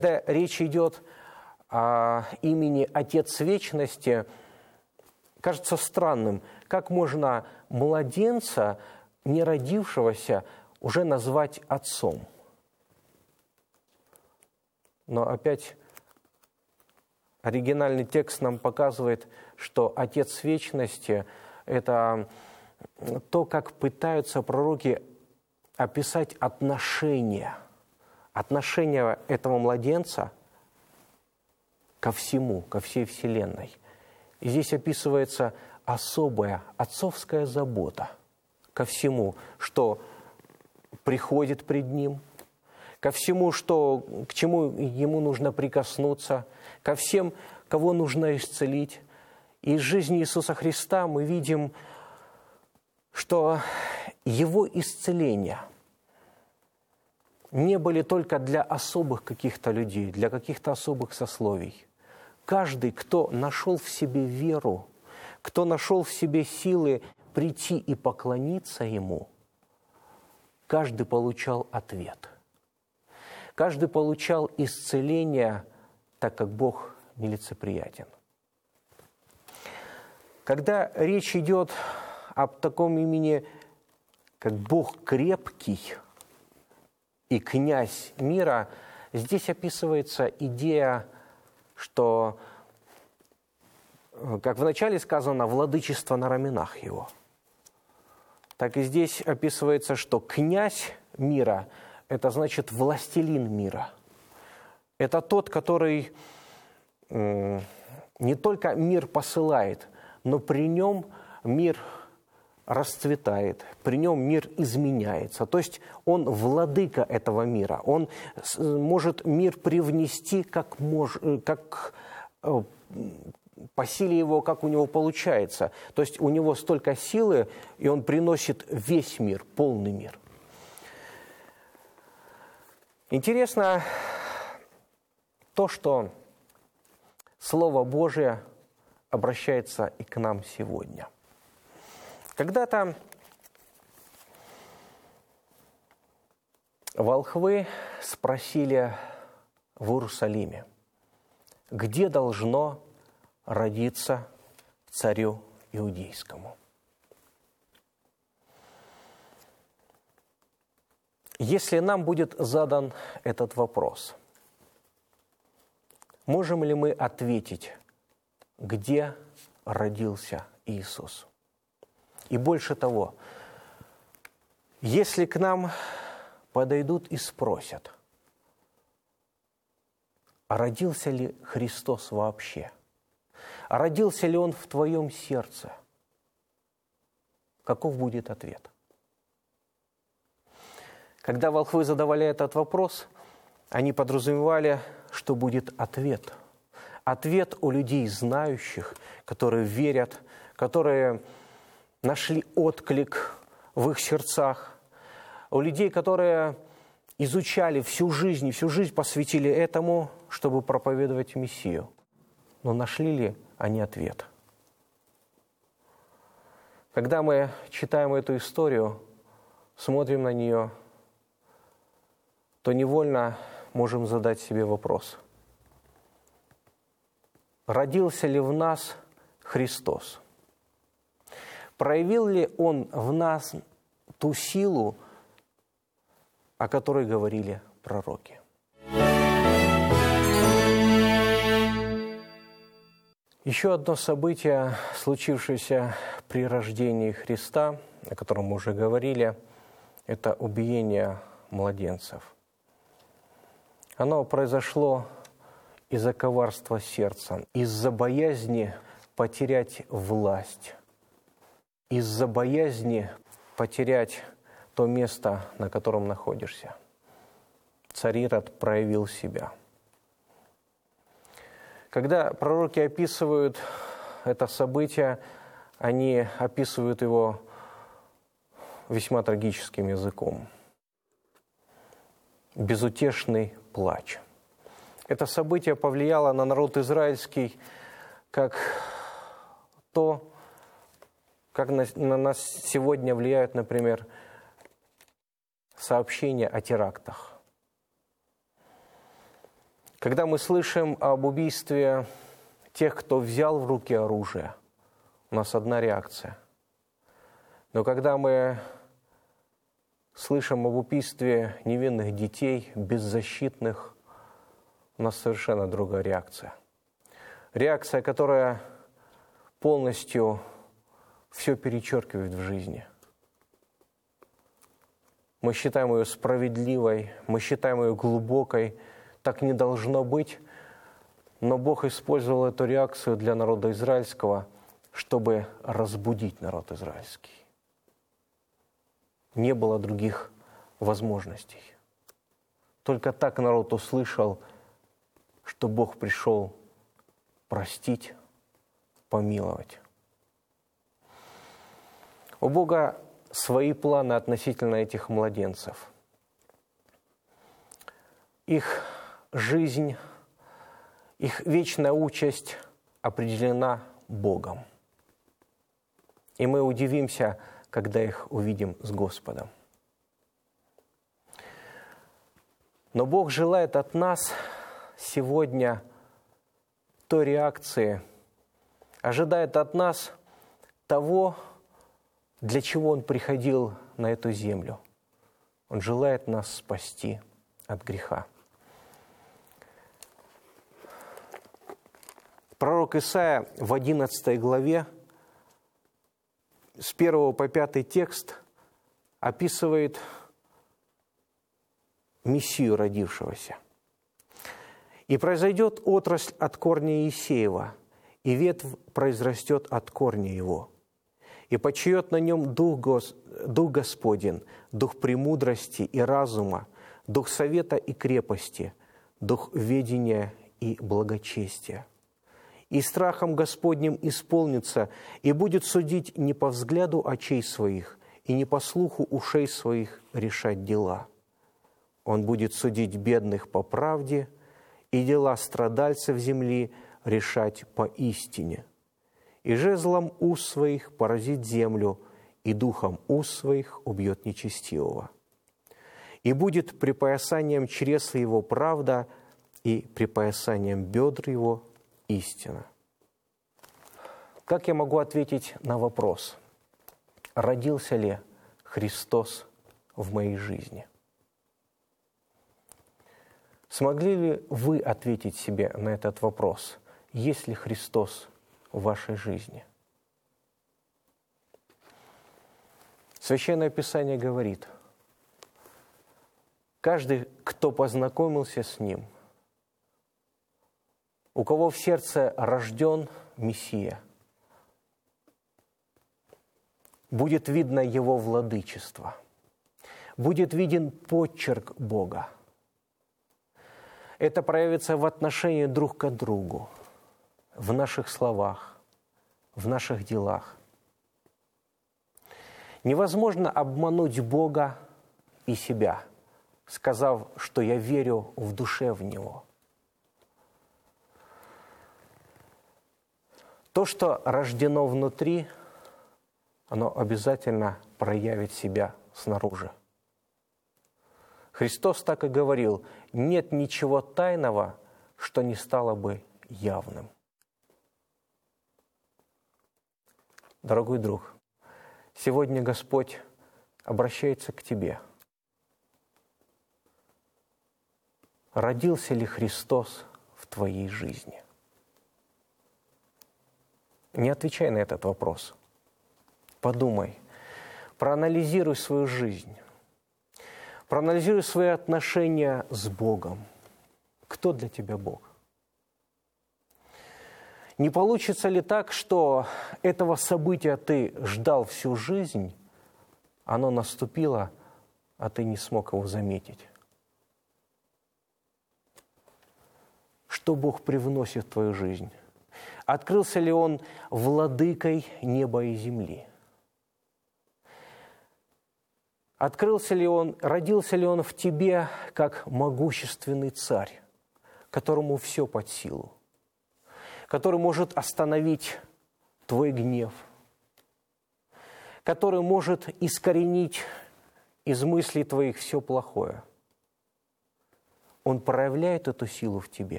Когда речь идет о имени Отец Вечности, кажется странным, как можно младенца, не родившегося, уже назвать отцом. Но опять оригинальный текст нам показывает, что Отец Вечности – это то, как пытаются пророки описать отношения этого младенца ко всему, ко всей Вселенной. И здесь описывается особая отцовская забота ко всему, что приходит пред Ним, ко всему, к чему Ему нужно прикоснуться, ко всем, кого нужно исцелить. И из жизни Иисуса Христа мы видим, что Его исцеления не были только для особых каких-то людей, для каких-то особых сословий. Каждый, кто нашел в себе веру, кто нашел в себе силы прийти и поклониться Ему, каждый получал ответ. Каждый получал исцеление, так как Бог нелицеприятен. Когда речь идет об таком имени, как Бог крепкий и князь мира, здесь описывается идея, что, как вначале сказано, владычество на раменах Его. Так и здесь описывается, что князь мира – это значит властелин мира. Это тот, который не только мир посылает, но при нем мир расцветает, при нем мир изменяется. То есть он владыка этого мира. Он может мир привнести как по силе его, как у него получается. То есть у него столько силы, и он приносит весь мир, полный мир. Интересно то, что Слово Божие обращается и к нам сегодня. Когда-то волхвы спросили в Иерусалиме, где должно родиться царю иудейскому. Если нам будет задан этот вопрос, можем ли мы ответить, где родился Иисус? И больше того, если к нам подойдут и спросят, а родился ли Христос вообще? А родился ли Он в твоем сердце? Каков будет ответ? Когда волхвы задавали этот вопрос, они подразумевали, что будет ответ. Ответ у людей знающих, которые верят, которые нашли отклик в их сердцах, у людей, которые изучали всю жизнь посвятили этому, чтобы проповедовать Мессию. Но нашли ли они ответ? Когда мы читаем эту историю, смотрим на нее, то невольно можем задать себе вопрос. Родился ли в нас Христос? Проявил ли Он в нас ту силу, о которой говорили пророки? Еще одно событие, случившееся при рождении Христа, о котором мы уже говорили, это убиение младенцев. Оно произошло из-за коварства сердца, из-за боязни потерять власть, из-за боязни потерять то место, на котором находишься. Царь Ирод проявил себя. Когда пророки описывают это событие, они описывают его весьма трагическим языком. Безутешный плач. Это событие повлияло на народ израильский как то, как на нас сегодня влияют, например, сообщения о терактах. Когда мы слышим об убийстве тех, кто взял в руки оружие, у нас одна реакция. Но когда мы слышим об убийстве невинных детей, беззащитных, у нас совершенно другая реакция. Реакция, которая полностью все перечеркивает в жизни. Мы считаем ее справедливой, мы считаем ее глубокой. Так не должно быть. Но Бог использовал эту реакцию для народа израильского, чтобы разбудить народ израильский. Не было других возможностей. Только так народ услышал, что Бог пришел простить, помиловать. У Бога свои планы относительно этих младенцев. Их жизнь, их вечная участь определена Богом. И мы удивимся, когда их увидим с Господом. Но Бог желает от нас сегодня той реакции, ожидает от нас того, для чего Он приходил на эту землю. Он желает нас спасти от греха. Пророк Исаия в 11 главе с 1 по 5 текст описывает Мессию родившегося. «И произойдет отрасль от корня Иисеева, и ветвь произрастет от корня его. И почиет на нем Дух Господень, Дух премудрости и разума, Дух совета и крепости, Дух ведения и благочестия. И страхом Господним исполнится, и будет судить не по взгляду очей своих, и не по слуху ушей своих решать дела. Он будет судить бедных по правде, и дела страдальцев земли решать по истине. И жезлом уст своих поразит землю, и духом уст своих убьет нечестивого. И будет припоясанием чресла его правда, и припоясанием бедр его истина». Как я могу ответить на вопрос, родился ли Христос в моей жизни? Смогли ли вы ответить себе на этот вопрос, есть ли Христос в вашей жизни? Священное Писание говорит, каждый, кто познакомился с Ним, у кого в сердце рожден Мессия, будет видно Его владычество, будет виден почерк Бога. Это проявится в отношении друг к другу, в наших словах, в наших делах. Невозможно обмануть Бога и себя, сказав, что я верю в душе в Него. То, что рождено внутри, оно обязательно проявит себя снаружи. Христос так и говорил, нет ничего тайного, что не стало бы явным. Дорогой друг, сегодня Господь обращается к тебе. Родился ли Христос в твоей жизни? Не отвечай на этот вопрос. Подумай, проанализируй свою жизнь. Проанализируй свои отношения с Богом. Кто для тебя Бог? Не получится ли так, что этого события ты ждал всю жизнь, оно наступило, а ты не смог его заметить? Что Бог привносит в твою жизнь? Открылся ли Он владыкой неба и земли? Открылся ли Он, родился ли Он в тебе как могущественный царь, которому все под силу, который может остановить твой гнев, который может искоренить из мыслей твоих все плохое? Он проявляет эту силу в тебе.